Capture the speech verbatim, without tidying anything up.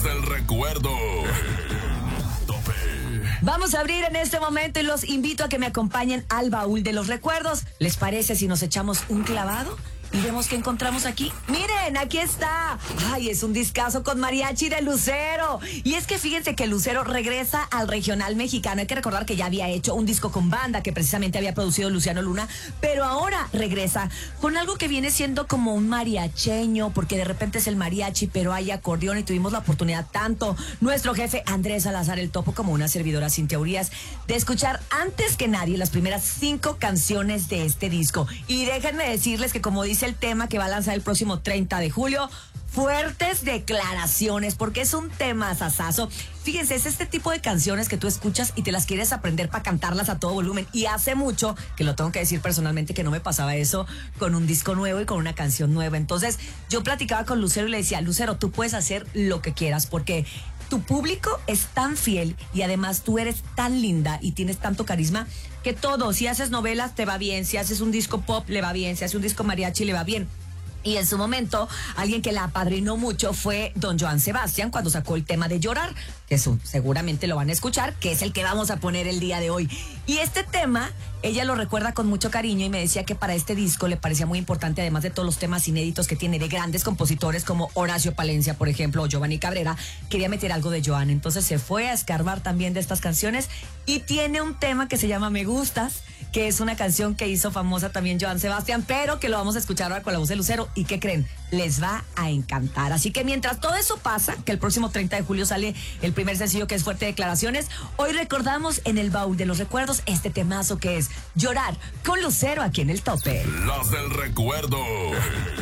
Las del recuerdo. Tope. Vamos a abrir en este momento y los invito a que me acompañen al baúl de los recuerdos. ¿Les parece si nos echamos un clavado? Y vemos qué encontramos aquí. Miren, aquí está. Ay, es un discazo con mariachi de Lucero. Y es que fíjense que Lucero regresa al regional mexicano. Hay que recordar que ya había hecho un disco con banda que precisamente había producido Luciano Luna, pero ahora regresa con algo que viene siendo como un mariacheño, porque de repente es el mariachi, pero hay acordeón, y tuvimos la oportunidad tanto nuestro jefe Andrés Salazar el Topo como una servidora Cintia Urias de escuchar antes que nadie las primeras cinco canciones de este disco. Y déjenme decirles que, como dice el tema que va a lanzar el próximo treinta de julio, fuertes declaraciones, porque es un tema sasazo. Fíjense, es este tipo de canciones que tú escuchas y te las quieres aprender para cantarlas a todo volumen. Y hace mucho, que lo tengo que decir personalmente, que no me pasaba eso con un disco nuevo y con una canción nueva. Entonces, yo platicaba con Lucero y le decía, Lucero, tú puedes hacer lo que quieras, porque tu público es tan fiel y además tú eres tan linda y tienes tanto carisma que todo, si haces novelas te va bien, si haces un disco pop le va bien, si haces un disco mariachi le va bien. Y en su momento, alguien que la apadrinó mucho fue don Joan Sebastián cuando sacó el tema de Llorar, que eso, seguramente lo van a escuchar, que es el que vamos a poner el día de hoy. Y este tema, ella lo recuerda con mucho cariño y me decía que para este disco le parecía muy importante, además de todos los temas inéditos que tiene de grandes compositores como Horacio Palencia, por ejemplo, o Giovanni Cabrera, quería meter algo de Joan. Entonces se fue a escarbar también de estas canciones y tiene un tema que se llama Me Gustas, que es una canción que hizo famosa también Joan Sebastián, pero que lo vamos a escuchar ahora con la voz de Lucero. ¿Y qué creen? Les va a encantar. Así que mientras todo eso pasa, que el próximo treinta de julio sale el primer sencillo, que es Fuerte Declaraciones, hoy recordamos en el baúl de los recuerdos este temazo que es Llorar con Lucero aquí en el Tope. Las del recuerdo.